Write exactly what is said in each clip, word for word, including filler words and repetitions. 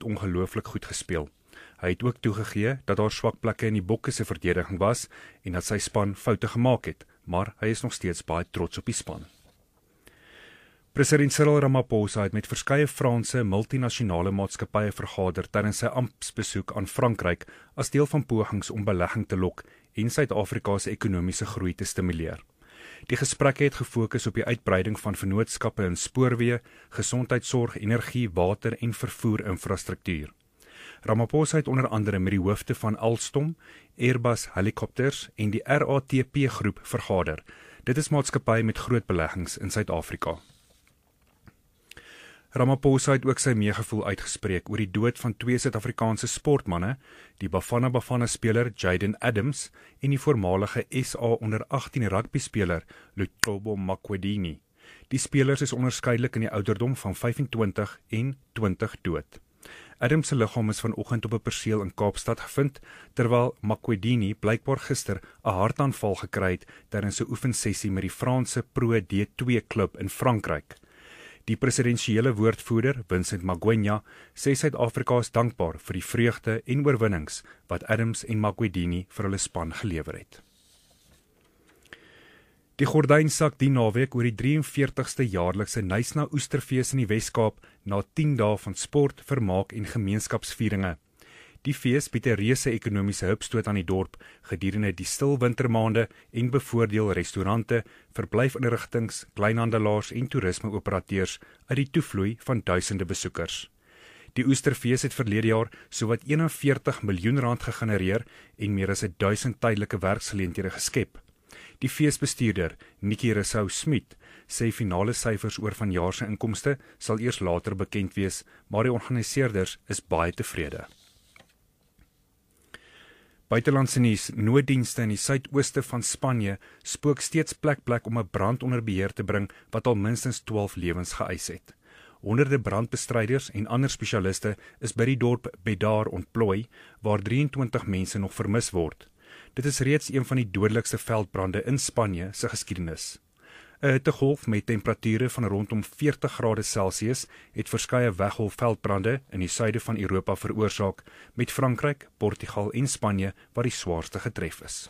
ongelooflik goed gespeel. Hy het ook toegegee dat daar swak plekke in die Bokke se verdediging was en dat sy span foute gemaak het, maar hy is nog steeds baie trots op die span. President Cyril Ramaphosa het met verskeie Franse multinasjonale maatskappye vergader tydens sy amptbesoek aan Frankryk as deel van pogings om belegging te lok en Suid-Afrika se ekonomiese groei te stimuleer. Die gesprekke het gefokus op die uitbreiding van vennootskappe in spoorweë, gesondheidsorg, energie, water en vervoer-infrastruktuur. Ramaphosa het onder andere met die hoofde van Alstom, Airbus Helicopters en die R A T P groep vergader. Dit is maatskappye met groot beleggings in Suid-Afrika. Ramaphosa het ook sy meegevoel uitgespreek oor die dood van twee Suid-Afrikaanse sportmanne, die Bafana Bafana speler Jaden Adams en die voormalige S A onder agttien rugby speler Luthabo Makwedini. Die spelers is onderskeidelik in die ouderdom van vyfentwintig en twintig dood. Adams se liggaam is vanoggend op 'n perseel in Kaapstad gevind, terwyl Makwedini blykbaar gister 'n hartaanval gekry het tydens 'n oefensessie met die Franse Pro D twee klub in Frankryk. Die presidensiële woordvoerder, Vincent Magwenya, sê Suid-Afrika is dankbaar vir die vreugde en oorwinnings wat Adams en Makwedini vir hulle span gelewer het. Die gordyn sak die naweek oor die drie en veertigste jaarlikse Nysna Oesterfees in die Wes-Kaap na tien dae van sport, vermaak en gemeenskapsvieringe. Die fees bied 'n reuse ekonomiese hupstoot aan die dorp gedurende die stil wintermaande en bevoordeel restaurante, verblyfinrigtings, kleinhandelaars en toerismeoperateurs uit die toevloei van duisende besoekers. Die Oesterfees het verlede jaar sowat eenenveertig miljoen rand gegenereer en meer as duisend tydelike werksgeleenthede geskep. Die feesbestuurder, Nikki Rousseau Smit, sê finale syfers oor vanjaar se inkomste sal eers later bekend wees, maar die organiseerders is baie tevrede. Buitelandse nuus, nooddienste in die suidooste van Spanje spook steeds plek-plek om 'n brand onder beheer te bring wat al minstens twaalf lewens geëis het. Honderde brandbestryders en ander spesialiste is by die dorp Bedar ontplooi, waar drieëntwintig mense nog vermis word. Dit is reeds een van die dodelikste veldbrande in Spanje se geskiedenis. 'n Hittegolf met temperature van rondom veertig grade Celsius het verskeie weggolfveldbrande in die suide van Europa veroorsaak, met Frankryk, Portugal en Spanje wat die swaarste getref is.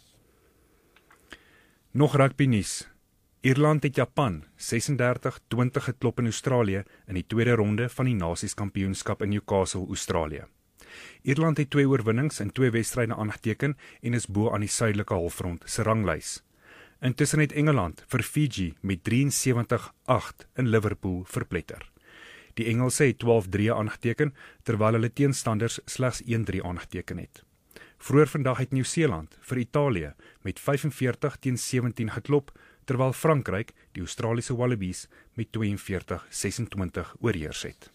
Nog rugby nuus. Ierland het Japan sesendertig twintig geklop in Australië in die tweede ronde van die Nasies Kampioenskap in Newcastle, Australië. Ierland het twee oorwinnings in twee wedstryde aangeteken en is bo aan die suidelike halfrond se ranglys. Intussen het Engeland vir Fiji met drieënsewentig agt in Liverpool verpletter. Die Engelse het twaalf drie aangeteken, terwyl hulle teenstanders slegs een drie aangeteken het. Vroeër vandag het Nieu-Seeland vir Italië met vyfenveertig teen sewentien geklop, terwyl Frankryk die Australiese Wallabies met tweeënveertig sesentwintig oorheers het.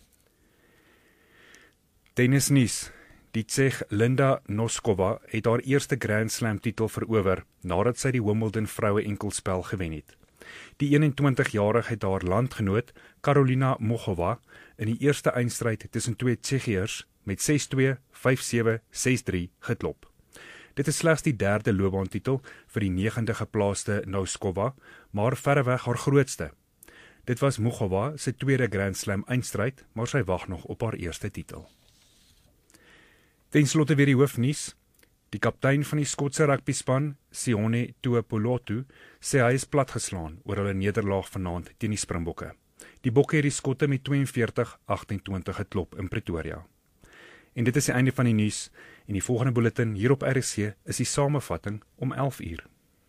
Tennisnuus. Die Tsjech Linda Noskova het haar eerste Grand Slam titel verower nadat sy die Wimbledon vroue enkelspel gewen het. Die eenentwintigjarige het haar landgenoot Karolina Muchova in die eerste eindstryd tussen twee Tsjechiërs met ses twee, vyf sewe, ses drie geklop. Dit is slegs die derde loopbaantitel vir die negende geplaaste Noskova, maar verreweg haar grootste. Dit was Muchova se tweede Grand Slam eindstryd, maar sy wag nog op haar eerste titel. Ten slotte weer die hoofnuus. Die kaptein van die Skotse rugbyspan, Sione Tuipulotu, sê hy is platgeslaan oor hulle nederlaag vanaand teen die Springbokke. Die Bokke het die Skotte met tweeënveertig agtentwintig geklop in Pretoria. En dit is die einde van die nuus, en die volgende bulletin hier op R S C is die samevatting om elf uur.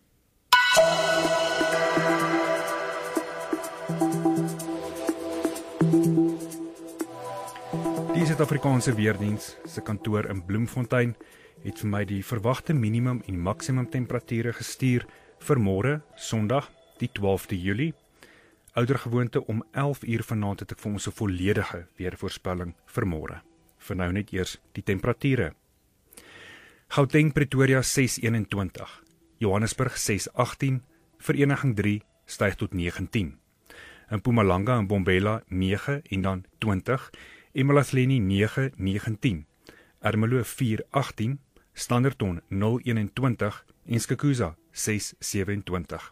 Die Suid-Afrikaanse Weerdiens se kantoor in Bloemfontein het vir my die verwagte minimum en maksimum temperature gestuur vir môre, Sondag, die twaalfde Julie. Oudergewoonte om elf uur vanaand het ek vir ons 'n volledige weervoorspelling vir môre. Vir nou net eers die temperature. Gauteng Pretoria ses eenentwintig, Johannesburg ses agtien, Vereniging drie styg tot negentien. In Mpumalanga en Bombela nege en dan twintig, Emalaheni nege negentien, Ermelo vier agtien, Standerton nul eenentwintig en Skukuza ses sewentwintig.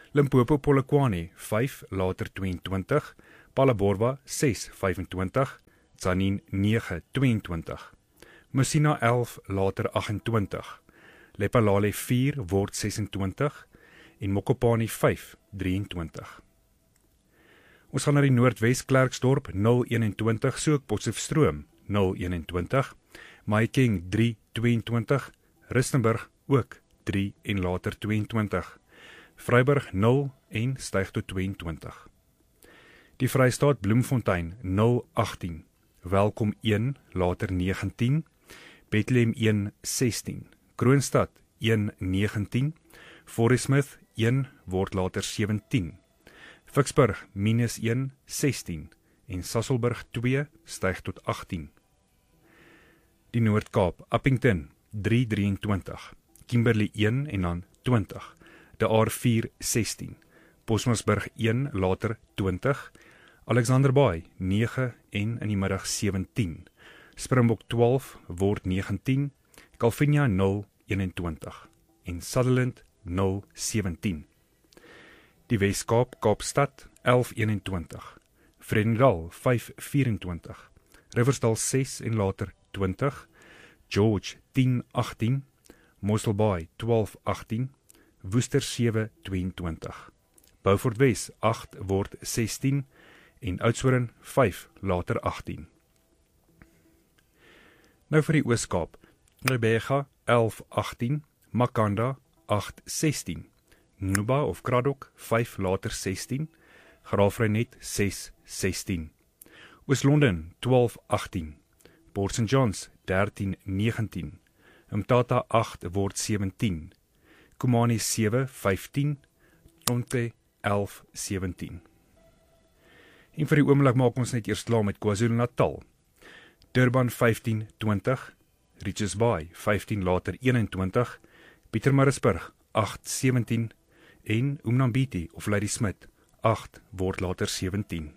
Limpopo Polokwane vyf later tweeëntwintig, Phalaborwa ses vyfentwintig, Tzaneen nege tweeëntwintig, Musina elf later agt en twintig, Lephalale vier word ses en twintig en Mokopane vyf drie en twintig. Ons gaan na die Noordwes, Klerksdorp nul een en twintig, so ook Potchefstroom nul een en twintig, Mahikeng drie tweeëntwintig, Rustenburg ook drie en later tweeëntwintig, Vryburg nul en styg tot tweeëntwintig. Die Vrystaat Bloemfontein nul agtien, Welkom een later negentien, Bethlehem een sestien, Kroonstad een negentien, Forresmith een word later sewentien, Vicksburg minus een sestien en Sasolburg twee styg tot agttien. Die Noord-Kaap, Appington drie drieëntwintig, Kimberley een en dan twintig, De Aar vier sestien, Bosmasburg een later twintig, Alexanderbaai nege en in die middag sewentien, Springbok twaalf word negentien, Calvinia nul eenentwintig en Sutherland nul sewentien. Die Wes-Kaap, Kaapstad elf eenentwintig, Vredendal vyf vyfentwintig, Riversdal ses en later twintig, George tien agtien, Mosselbaai twaalf agtien, Woester sewe tweeëntwintig, Beaufort Wes agt word sestien en Oudtshoorn vyf later agtien. Nou vir die Oos-Kaap, Rebecca elf agtien, Makanda agt sestien, Nuba of Kraddock vyf later sestien, Graafrenet ses sestien, Oos-London twaalf agtien, Port Saint Johns dertien negentien, Mtata agt word sewentien, Kumani sewe vyftien, Tonte elf sewentien. En vir die oomblik maak ons net eers klaar met KwaZulu-Natal. Durban vyftien twintig, Richards Bay vyftien later eenentwintig, Pietermaritzburg agt sewentien en Umnambiti of Ladysmith agt word later sewentien.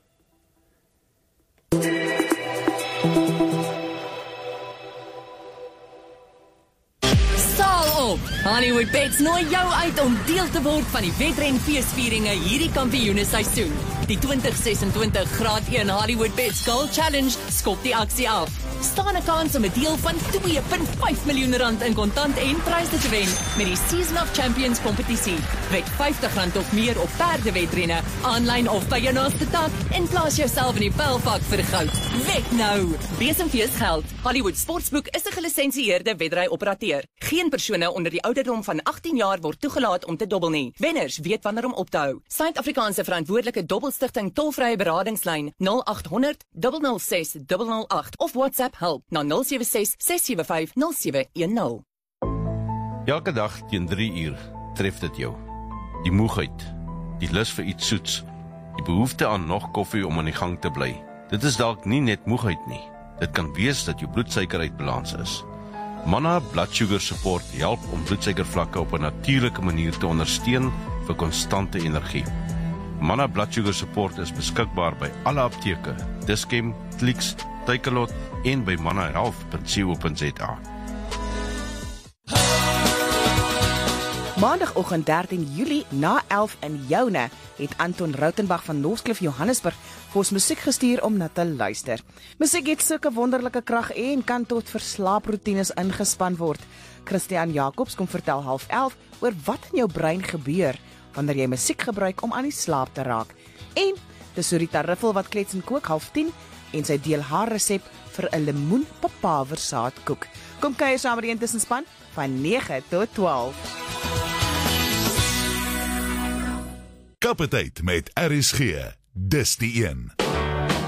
Hollywood Bets nooi jou uit om deel te word van die wedren feesvieringe hierdie kampioene seisoen. Die twintig sesentwintig graad een Hollywood Bets Gold Challenge skop die aksie af. Staan 'n kans om 'n deel van twee komma vyf miljoen rand in kontant en pryse te wen met die Season of Champions kompetisie. Wek vyftig rand of meer op perdewedrenne, aanlyn of by jou naaste tak en plaas jouself in die pylvak vir goud. Wek nou! Besemfees geld. Hollywood Sportsboek is 'n gelisensieerde wedry-operateur. Geen persone onder die ouderdom van agttien jaar word toegelaat om te dobbel nie. Wenners weet wanneer om op te hou. Suid-Afrikaanse verantwoordelike dobbelstigting tolvrye beradingslyn nul agt honderd nul nul ses nul nul agt of WhatsApp help na nul sewe ses ses sewe vyf nul sewe een nul. Elke dag teen drie uur tref dit jou. Die moegheid, die lus vir iets soets, die behoefte aan nog koffie om aan die gang te bly. Dit is dalk nie net moegheid nie. Dit kan wees dat jou bloedsuiker uit balans is. Manna Blood Sugar Support help om bloedsuikervlakke op 'n natuurlike manier te ondersteun vir konstante energie. Manna Blood Sugar Support is beskikbaar by alle apteke, Dischem, Clicks, Takealot en by manna health punt co punt za. Maandagoggend dertien Julie na elf in Joune het Anton Rautenbach van Northcliffe Johannesburg vir ons musiek gestuur om na te luister. Musiek het sulke wonderlike krag en kan tot vir slaaproetines ingespan word. Christian Jacobs kom vertel half elf oor wat in jou brein gebeur wanneer jy musiek gebruik om aan die slaap te raak. En dis Sorita Riffel wat klets en kook half tien en sy deel haar resep vir 'n lemoen papaver saadkoek. Kom kuier saam met die intussenspan van nege tot twaalf. Kapiteit met R S G, dis die een.